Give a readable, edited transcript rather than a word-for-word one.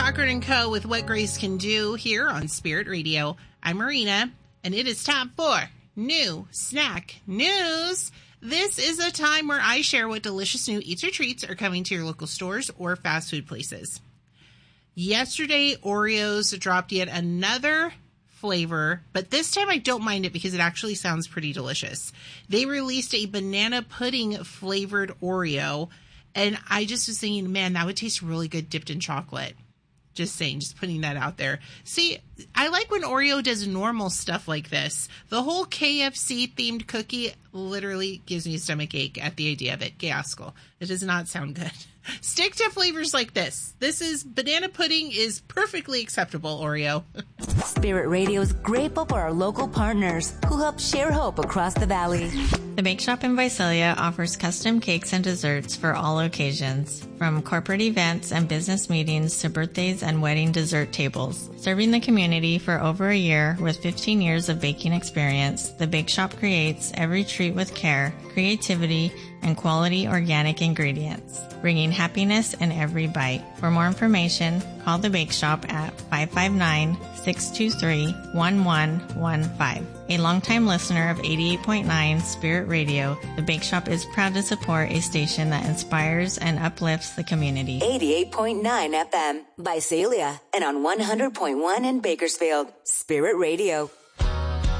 Cochran and Co. with What Grace Can Do here on Spirit Radio. I'm Marina, and it is time for New Snack News. This is a time where I share what delicious new eats or treats are coming to your local stores or fast food places. Yesterday, Oreos dropped yet another flavor, but this time I don't mind it because it actually sounds pretty delicious. They released a banana pudding flavored Oreo, and I just was thinking, man, that would taste really good dipped in chocolate. Just saying, just putting that out there. See, I like when Oreo does normal stuff like this. The whole KFC themed cookie literally gives me a stomach ache at the idea of it. Gaskell. It does not sound good. Stick to flavors like this. Banana pudding is perfectly acceptable, Oreo. Spirit Radio is grateful for our local partners who help share hope across the valley. The Bake Shop in Visalia offers custom cakes and desserts for all occasions, from corporate events and business meetings to birthdays and wedding dessert tables. Serving the community for over a year with 15 years of baking experience, the Bake Shop creates every treat with care, creativity, and quality organic ingredients, bringing happiness in every bite. For more information, call the Bake Shop at 559-623-1115. A longtime listener of 88.9 Spirit Radio, the Bake Shop is proud to support a station that inspires and uplifts the community. 88.9 FM, Visalia, and on 100.1 in Bakersfield. Spirit Radio.